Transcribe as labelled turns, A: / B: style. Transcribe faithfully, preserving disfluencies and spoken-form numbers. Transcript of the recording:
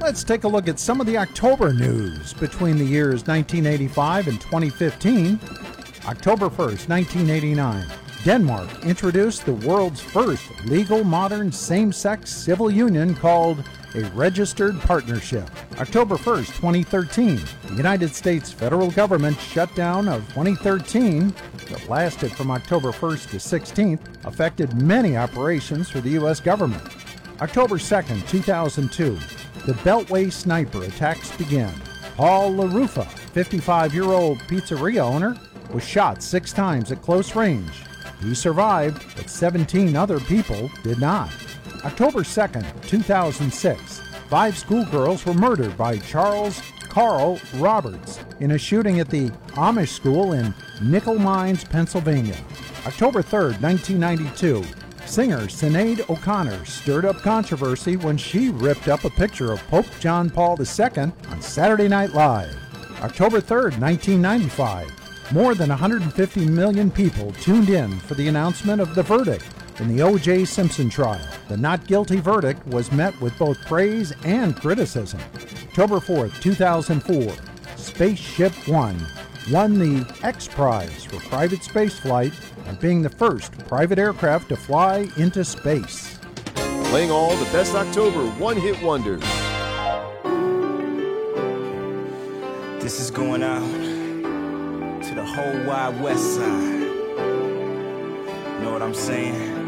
A: Let's take a look at some of the October news between the years nineteen eighty-five and twenty fifteen. October first, nineteen eighty-nine. Denmark introduced the world's first legal modern same-sex civil union called a registered partnership. October first, twenty thirteen. The United States federal government shutdown of twenty thirteen that lasted from October first to sixteenth affected many operations for the U S government. October second, two thousand two. The Beltway sniper attacks begin. Paul LaRufa, fifty-five-year-old pizzeria owner, was shot six times at close range. He survived, but seventeen other people did not. October second, two thousand six. Five schoolgirls were murdered by Charles Carl Roberts in a shooting at the Amish school in Nickel Mines, Pennsylvania. October third, nineteen ninety-two. Singer Sinead O'Connor stirred up controversy when she ripped up a picture of Pope John Paul the Second on Saturday Night Live. October third, nineteen ninety-five. More than one hundred fifty million people tuned in for the announcement of the verdict in the O J Simpson trial. The not guilty verdict was met with both praise and criticism. October fourth, two thousand four. Spaceship One won the X Prize for private spaceflight and being the first private aircraft to fly into space.
B: Playing all the best October one-hit wonders.
C: This is going out to the whole wide west side. Know what I'm saying?